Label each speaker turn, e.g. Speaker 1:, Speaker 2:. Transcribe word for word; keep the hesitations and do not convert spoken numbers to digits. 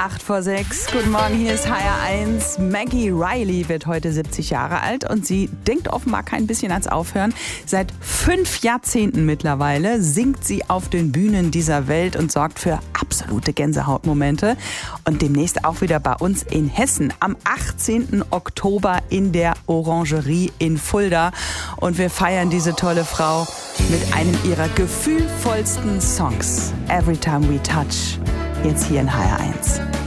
Speaker 1: acht vor sechs. Guten Morgen, hier ist H R eins. Maggie Reilly wird heute siebzig Jahre alt und sie denkt offenbar kein bisschen ans Aufhören. Seit fünf Jahrzehnten mittlerweile singt sie auf den Bühnen dieser Welt und sorgt für absolute Gänsehautmomente. Und demnächst auch wieder bei uns in Hessen am achtzehnten Oktober in der Orangerie in Fulda. Und wir feiern diese tolle Frau mit einem ihrer gefühlvollsten Songs. Every Time We Touch. Jetzt hier in H R eins.